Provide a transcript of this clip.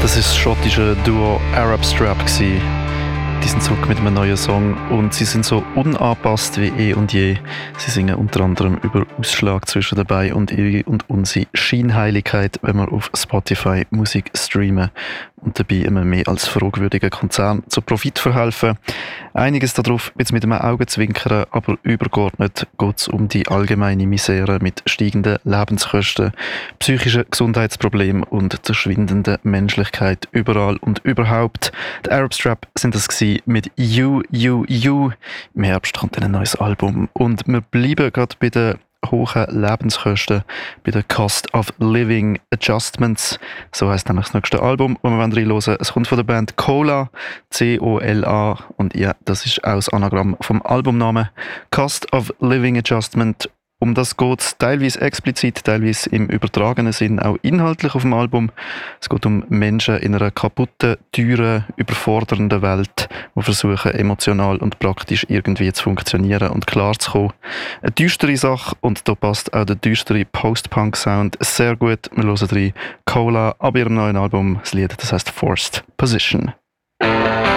Das ist das schottische Duo Arab Strap gewesen. Die sind zurück mit einem neuen Song und sie sind so unangepasst wie eh und je. Sie singen unter anderem über Ausschlag zwischen dabei und ewig und unsere Scheinheiligkeit, wenn wir auf Spotify Musik streamen und dabei immer mehr als fragwürdiger Konzern zu Profit verhelfen. Einiges darauf jetzt mit einem Augenzwinkern, aber übergeordnet geht es um die allgemeine Misere mit steigenden Lebenskosten, psychischen Gesundheitsproblemen und der schwindenden Menschlichkeit überall und überhaupt. Die Arab Strap sind das gewesen mit You. Im Herbst kommt dann ein neues Album und wir bleiben gerade bei den hohen Lebenskosten, bei den Cost of Living Adjustments. So heisst nämlich das nächste Album, das wir reinhören. Es kommt von der Band Cola, C-O-L-A, und ja, das ist auch das Anagramm vom Albumnamen. Cost of Living Adjustment. Um das geht es teilweise explizit, teilweise im übertragenen Sinn auch inhaltlich auf dem Album. Es geht um Menschen in einer kaputten, teuren, überfordernden Welt, die versuchen, emotional und praktisch irgendwie zu funktionieren und klarzukommen. Eine düstere Sache, und da passt auch der düstere Post-Punk-Sound sehr gut. Wir hören rein Cola ab ihrem neuen Album, das Lied, das heisst Forced Position.